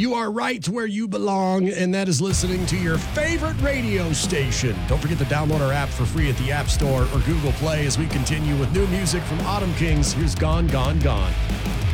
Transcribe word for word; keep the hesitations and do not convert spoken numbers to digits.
You are right where you belong, and that is listening to your favorite radio station. Don't forget to download our app for free at the App Store or Google Play as we continue with new music from Autumn Kings. Here's Gone, Gone, Gone.